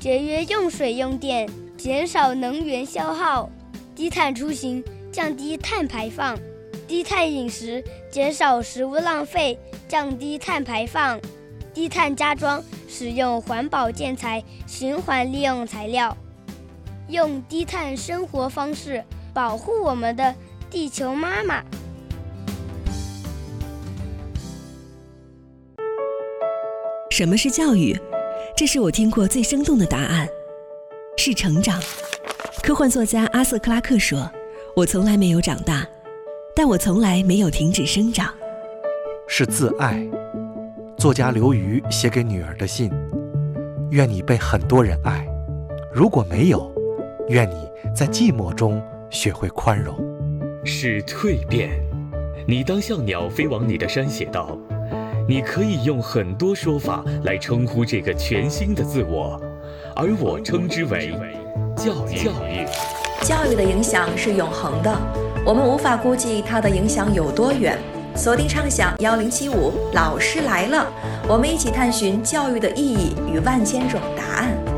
节约用水用电，减少能源消耗；低碳出行，降低碳排放；低碳饮食，减少食物浪费，降低碳排放；低碳家装，使用环保建材，循环利用材料。用低碳生活方式保护我们的地球妈妈。 什么是教育？这是我听过最生动的答案，是成长。科幻作家阿瑟·克拉克说，我从来没有长大，但我从来没有停止生长。 是自爱。作家刘瑜写给女儿的信，愿你被很多人爱，如果没有，愿你在寂寞中学会宽容。 是蜕变。你当像鸟飞往你的山写道，你可以用很多说法来称呼这个全新的自我，而我称之为教育。 教育的影响是永恒的，我们无法估计它的影响有多远。锁定畅想1075，老师来了，我们一起探寻教育的意义与万千种答案。